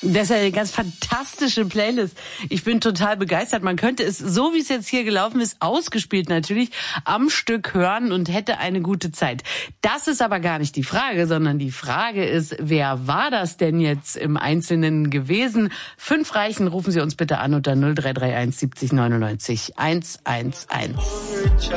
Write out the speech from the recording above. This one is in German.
Das ist eine ganz fantastische Playlist. Ich bin total begeistert. Man könnte es, so wie es jetzt hier gelaufen ist, ausgespielt natürlich, am Stück hören und hätte eine gute Zeit. Das ist aber gar nicht die Frage, sondern die Frage ist, wer war das denn jetzt im Einzelnen gewesen? 5 Reichen, rufen Sie uns bitte an unter 0331 70 99 111.